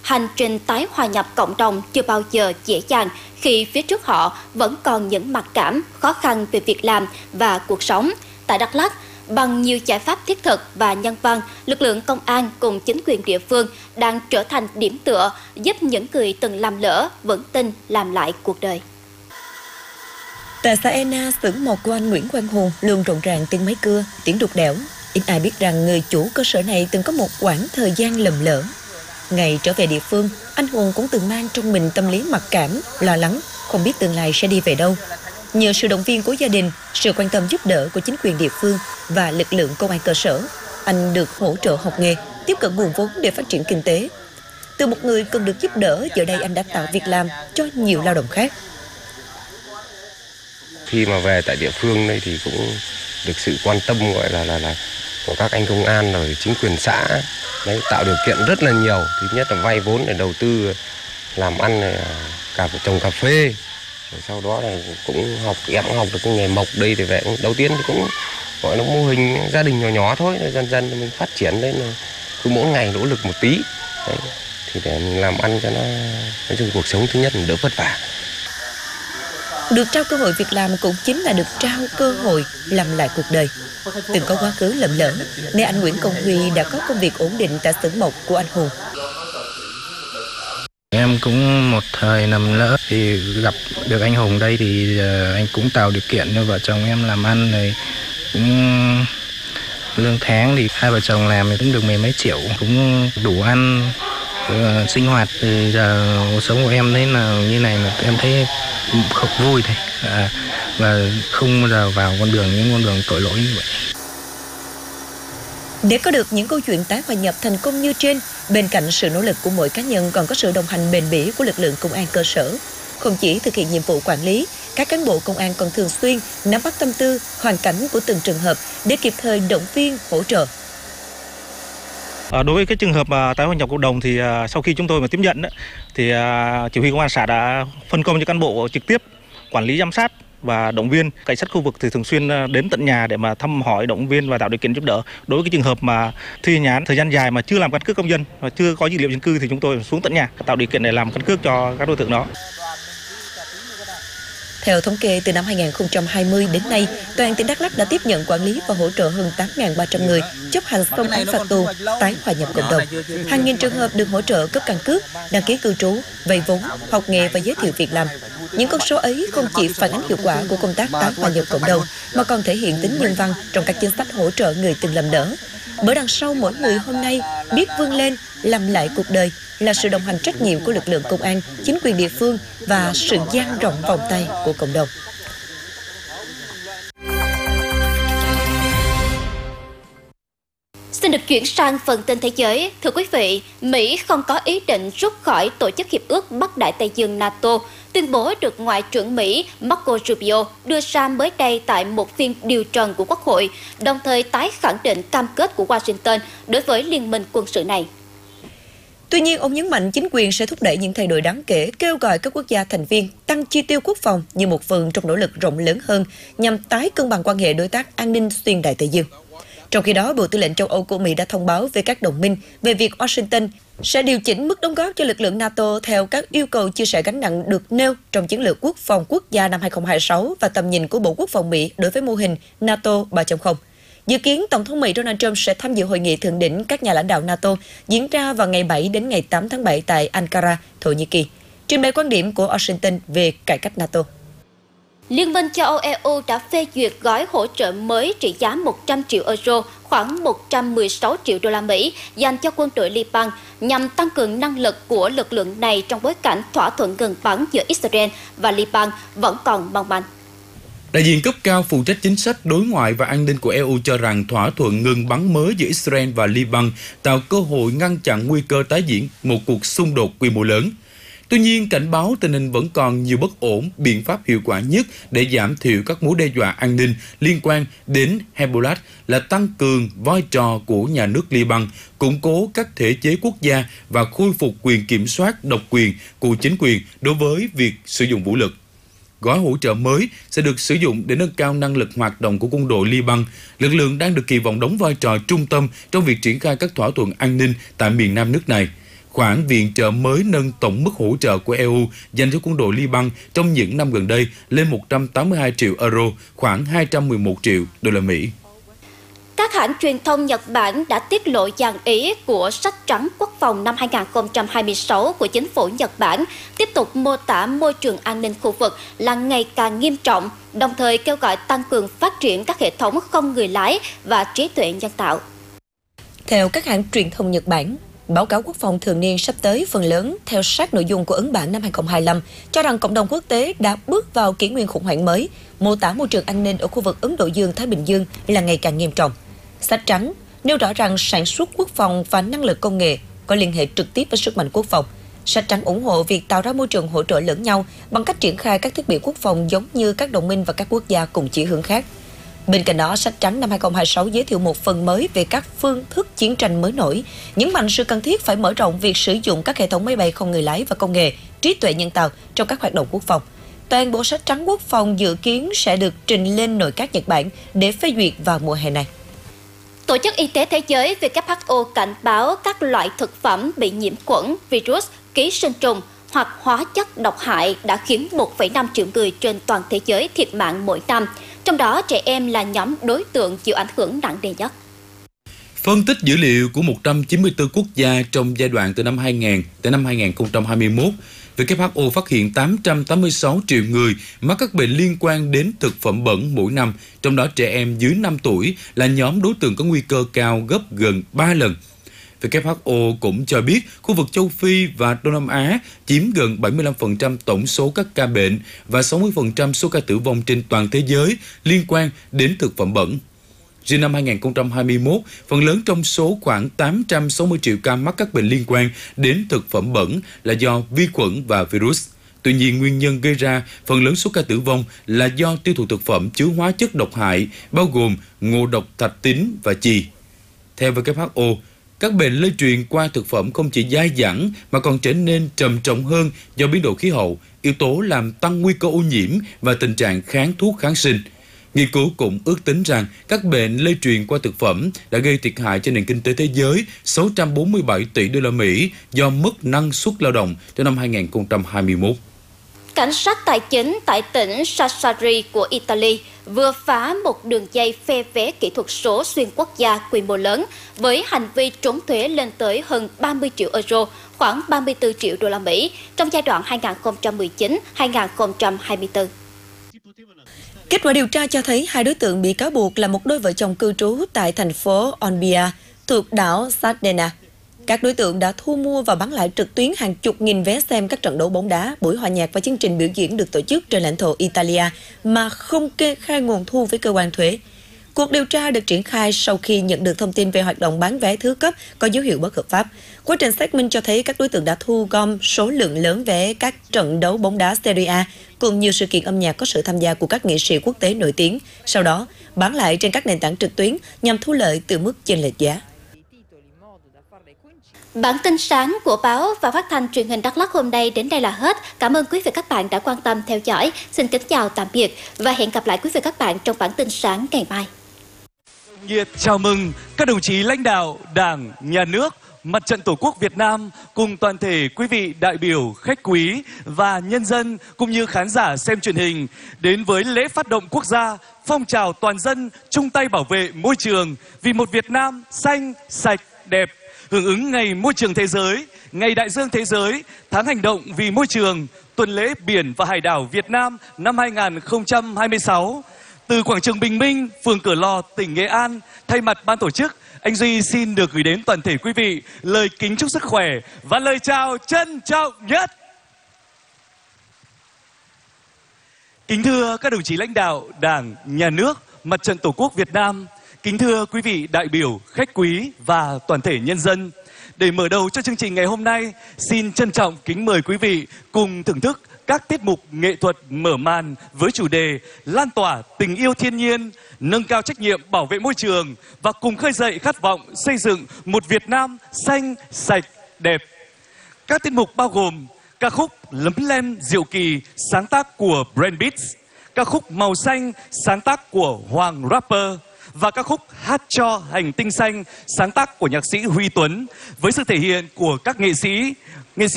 hành trình tái hòa nhập cộng đồng chưa bao giờ dễ dàng khi phía trước họ vẫn còn những mặc cảm, khó khăn về việc làm và cuộc sống. Tại Đắk Lắk, bằng nhiều giải pháp thiết thực và nhân văn, lực lượng công an cùng chính quyền địa phương đang trở thành điểm tựa giúp những người từng lầm lỡ vững tin làm lại cuộc đời. Tại xã Ena, xưởng mộc của anh Nguyễn Quang Hùng luôn rộn ràng tiếng máy cưa, tiếng đục đẽo. Ít ai biết rằng người chủ cơ sở này từng có một quãng thời gian lầm lỡ. Ngày trở về địa phương, anh Hùng cũng từng mang trong mình tâm lý mặc cảm, lo lắng, không biết tương lai sẽ đi về đâu. Nhờ sự động viên của gia đình, sự quan tâm giúp đỡ của chính quyền địa phương và lực lượng công an cơ sở, anh được hỗ trợ học nghề, tiếp cận nguồn vốn để phát triển kinh tế. Từ một người cần được giúp đỡ, giờ đây anh đã tạo việc làm cho nhiều lao động khác. Khi mà về tại địa phương đây thì cũng được sự quan tâm gọi là của các anh công an rồi chính quyền xã đấy, tạo điều kiện rất là nhiều. Thứ nhất là vay vốn để đầu tư làm ăn này, trồng cà phê. Rồi sau đó là cũng em cũng học được cái nghề mộc đây thì về đầu tiên thì cũng gọi là mô hình gia đình nhỏ nhỏ thôi, dần dần mình phát triển lên là cứ mỗi ngày nỗ lực một tí đấy, thì để mình làm ăn cho nó nói chung cuộc sống thứ nhất là đỡ vất vả. Được trao cơ hội việc làm cũng chính là được trao cơ hội làm lại cuộc đời. Từng có quá khứ lầm lỡ, nên anh Nguyễn Công Huy đã có công việc ổn định tại xưởng mộc của anh Hùng. Em cũng một thời lầm lỡ thì gặp được anh Hùng đây thì anh cũng tạo điều kiện cho vợ chồng em làm ăn, rồi cũng lương tháng thì hai vợ chồng làm thì cũng được mười mấy triệu, cũng đủ ăn sinh hoạt. Thì giờ cuộc sống của em thấy là như này là em thấy không vui thôi, và không bao giờ vào những con đường tội lỗi như vậy. Để có được những câu chuyện tái hòa nhập thành công như trên, bên cạnh sự nỗ lực của mỗi cá nhân còn có sự đồng hành bền bỉ của lực lượng công an cơ sở. Không chỉ thực hiện nhiệm vụ quản lý, các cán bộ công an còn thường xuyên nắm bắt tâm tư, hoàn cảnh của từng trường hợp để kịp thời động viên, hỗ trợ. Đối với cái trường hợp tái hòa nhập cộng đồng thì sau khi chúng tôi mà tiếp nhận thì chỉ huy công an xã đã phân công cho cán bộ trực tiếp quản lý, giám sát và động viên. Cảnh sát khu vực thì thường xuyên đến tận nhà để mà thăm hỏi, động viên và tạo điều kiện giúp đỡ. Đối với cái trường hợp mà thi hành án thời gian dài mà chưa làm căn cước công dân và chưa có dữ liệu dân cư thì chúng tôi xuống tận nhà tạo điều kiện để làm căn cước cho các đối tượng đó. Theo thống kê, từ năm 2020 đến nay, toàn tỉnh Đắk Lắk đã tiếp nhận, quản lý và hỗ trợ hơn 8.300 người chấp hành xong án phạt tù, tái hòa nhập cộng đồng. Hàng nghìn trường hợp được hỗ trợ cấp căn cước, đăng ký cư trú, vay vốn, học nghề và giới thiệu việc làm. Những con số ấy không chỉ phản ánh hiệu quả của công tác tái hòa nhập cộng đồng, mà còn thể hiện tính nhân văn trong các chính sách hỗ trợ người từng lầm lỡ. Bởi đằng sau mỗi người hôm nay biết vươn lên, làm lại cuộc đời là sự đồng hành trách nhiệm của lực lượng công an, chính quyền địa phương và sự dang rộng vòng tay của cộng đồng. Xin được chuyển sang phần tin thế giới. Thưa quý vị, Mỹ không có ý định rút khỏi Tổ chức Hiệp ước Bắc Đại Tây Dương NATO. Tuyên bố được Ngoại trưởng Mỹ Marco Rubio đưa ra mới đây tại một phiên điều trần của Quốc hội, đồng thời tái khẳng định cam kết của Washington đối với liên minh quân sự này. Tuy nhiên, ông nhấn mạnh chính quyền sẽ thúc đẩy những thay đổi đáng kể, kêu gọi các quốc gia thành viên tăng chi tiêu quốc phòng như một phần trong nỗ lực rộng lớn hơn nhằm tái cân bằng quan hệ đối tác an ninh xuyên Đại Tây Dương. Trong khi đó, Bộ Tư lệnh châu Âu của Mỹ đã thông báo với các đồng minh về việc Washington sẽ điều chỉnh mức đóng góp cho lực lượng NATO theo các yêu cầu chia sẻ gánh nặng được nêu trong chiến lược quốc phòng quốc gia năm 2026 và tầm nhìn của Bộ Quốc phòng Mỹ đối với mô hình NATO 3.0. Dự kiến, Tổng thống Mỹ Donald Trump sẽ tham dự hội nghị thượng đỉnh các nhà lãnh đạo NATO diễn ra vào ngày 7 đến ngày 8 tháng 7 tại Ankara, Thổ Nhĩ Kỳ, trình bày quan điểm của Washington về cải cách NATO. Liên minh châu Âu EU đã phê duyệt gói hỗ trợ mới trị giá 100 triệu euro, khoảng 116 triệu đô la Mỹ dành cho quân đội Liban nhằm tăng cường năng lực của lực lượng này trong bối cảnh thỏa thuận ngừng bắn giữa Israel và Liban vẫn còn mong manh. Đại diện cấp cao phụ trách chính sách đối ngoại và an ninh của EU cho rằng thỏa thuận ngừng bắn mới giữa Israel và Liban tạo cơ hội ngăn chặn nguy cơ tái diễn một cuộc xung đột quy mô lớn. Tuy nhiên, cảnh báo tình hình vẫn còn nhiều bất ổn, biện pháp hiệu quả nhất để giảm thiểu các mối đe dọa an ninh liên quan đến Hezbollah là tăng cường vai trò của nhà nước Liban, củng cố các thể chế quốc gia và khôi phục quyền kiểm soát độc quyền của chính quyền đối với việc sử dụng vũ lực. Gói hỗ trợ mới sẽ được sử dụng để nâng cao năng lực hoạt động của quân đội Liban, lực lượng đang được kỳ vọng đóng vai trò trung tâm trong việc triển khai các thỏa thuận an ninh tại miền nam nước này. khoản viện trợ mới nâng tổng mức hỗ trợ của EU dành cho quân đội Liban trong những năm gần đây lên 182 triệu euro, khoảng 211 triệu đô la Mỹ. Các hãng truyền thông Nhật Bản đã tiết lộ dàn ý của sách trắng quốc phòng năm 2026 của chính phủ Nhật Bản, tiếp tục mô tả môi trường an ninh khu vực là ngày càng nghiêm trọng, đồng thời kêu gọi tăng cường phát triển các hệ thống không người lái và trí tuệ nhân tạo. Theo các hãng truyền thông Nhật Bản, báo cáo quốc phòng thường niên sắp tới phần lớn theo sát nội dung của ấn bản năm 2025 cho rằng cộng đồng quốc tế đã bước vào kỷ nguyên khủng hoảng mới, mô tả môi trường an ninh ở khu vực Ấn Độ Dương-Thái Bình Dương là ngày càng nghiêm trọng. Sách trắng nêu rõ rằng sản xuất quốc phòng và năng lực công nghệ có liên hệ trực tiếp với sức mạnh quốc phòng. Sách trắng ủng hộ việc tạo ra môi trường hỗ trợ lẫn nhau bằng cách triển khai các thiết bị quốc phòng giống như các đồng minh và các quốc gia cùng chí hướng khác. Bên cạnh đó, sách trắng năm 2026 giới thiệu một phần mới về các phương thức chiến tranh mới nổi, nhấn mạnh sự cần thiết phải mở rộng việc sử dụng các hệ thống máy bay không người lái và công nghệ, trí tuệ nhân tạo trong các hoạt động quốc phòng. Toàn bộ sách trắng quốc phòng dự kiến sẽ được trình lên nội các Nhật Bản để phê duyệt vào mùa hè này. Tổ chức Y tế Thế giới WHO cảnh báo các loại thực phẩm bị nhiễm khuẩn, virus, ký sinh trùng hoặc hóa chất độc hại đã khiến 1,5 triệu người trên toàn thế giới thiệt mạng mỗi năm. Trong đó, trẻ em là nhóm đối tượng chịu ảnh hưởng nặng nề nhất. Phân tích dữ liệu của 194 quốc gia trong giai đoạn từ năm 2000 tới năm 2021, WHO phát hiện 886 triệu người mắc các bệnh liên quan đến thực phẩm bẩn mỗi năm, trong đó trẻ em dưới 5 tuổi là nhóm đối tượng có nguy cơ cao gấp gần 3 lần. WHO cũng cho biết khu vực châu Phi và Đông Nam Á chiếm gần 75% tổng số các ca bệnh và 60% số ca tử vong trên toàn thế giới liên quan đến thực phẩm bẩn. Riêng năm 2021, phần lớn trong số khoảng 860 triệu ca mắc các bệnh liên quan đến thực phẩm bẩn là do vi khuẩn và virus. Tuy nhiên, nguyên nhân gây ra phần lớn số ca tử vong là do tiêu thụ thực phẩm chứa hóa chất độc hại, bao gồm ngộ độc thạch tín và chì. Theo WHO, các bệnh lây truyền qua thực phẩm không chỉ dai dẳng mà còn trở nên trầm trọng hơn do biến đổi khí hậu, yếu tố làm tăng nguy cơ ô nhiễm và tình trạng kháng thuốc kháng sinh. Nghiên cứu cũng ước tính rằng các bệnh lây truyền qua thực phẩm đã gây thiệt hại cho nền kinh tế thế giới 647 tỷ đô la Mỹ do mất năng suất lao động trong năm 2021. Cảnh sát tài chính tại tỉnh Sassari của Italy vừa phá một đường dây phe vé kỹ thuật số xuyên quốc gia quy mô lớn với hành vi trốn thuế lên tới hơn 30 triệu euro, khoảng 34 triệu đô la Mỹ trong giai đoạn 2019-2024. Kết quả điều tra cho thấy hai đối tượng bị cáo buộc là một đôi vợ chồng cư trú tại thành phố Olbia thuộc đảo Sardegna. Các đối tượng đã thu mua và bán lại trực tuyến hàng chục nghìn vé xem các trận đấu bóng đá, buổi hòa nhạc và chương trình biểu diễn được tổ chức trên lãnh thổ Italia mà không kê khai nguồn thu với cơ quan thuế. Cuộc điều tra được triển khai sau khi nhận được thông tin về hoạt động bán vé thứ cấp có dấu hiệu bất hợp pháp. Quá trình xác minh cho thấy các đối tượng đã thu gom số lượng lớn vé các trận đấu bóng đá Serie A cùng nhiều sự kiện âm nhạc có sự tham gia của các nghệ sĩ quốc tế nổi tiếng, sau đó bán lại trên các nền tảng trực tuyến nhằm thu lợi từ mức chênh lệch giá. Bản tin sáng của báo và phát thanh truyền hình Đắk Lắk hôm nay đến đây là hết. Cảm ơn quý vị và các bạn đã quan tâm theo dõi. Xin kính chào tạm biệt và hẹn gặp lại quý vị và các bạn trong bản tin sáng ngày mai. Nhiệt chào mừng các đồng chí lãnh đạo Đảng, Nhà nước, Mặt trận Tổ quốc Việt Nam cùng toàn thể quý vị đại biểu, khách quý và nhân dân cũng như khán giả xem truyền hình đến với lễ phát động quốc gia phong trào toàn dân chung tay bảo vệ môi trường vì một Việt Nam xanh, sạch, đẹp. Hưởng ứng Ngày Môi trường Thế giới, Ngày Đại dương Thế giới, Tháng hành động vì môi trường, tuần lễ biển và hải đảo Việt Nam năm 2026. Từ quảng trường Bình Minh, phường Cửa Lò, tỉnh Nghệ An, thay mặt ban tổ chức, anh Duy xin được gửi đến toàn thể quý vị lời kính chúc sức khỏe và lời chào trân trọng nhất. Kính thưa các đồng chí lãnh đạo Đảng, Nhà nước, Mặt trận Tổ quốc Việt Nam, kính thưa quý vị đại biểu, khách quý và toàn thể nhân dân. Để mở đầu cho chương trình ngày hôm nay, xin trân trọng kính mời quý vị cùng thưởng thức các tiết mục nghệ thuật mở màn với chủ đề lan tỏa tình yêu thiên nhiên, nâng cao trách nhiệm bảo vệ môi trường và cùng khơi dậy khát vọng xây dựng một Việt Nam xanh, sạch, đẹp. Các tiết mục bao gồm ca khúc Lấm Lem Diệu Kỳ sáng tác của Brand Beats, ca khúc Màu Xanh sáng tác của Hoàng Rapper và ca khúc Hát cho hành tinh xanh sáng tác của nhạc sĩ Huy Tuấn với sự thể hiện của các nghệ sĩ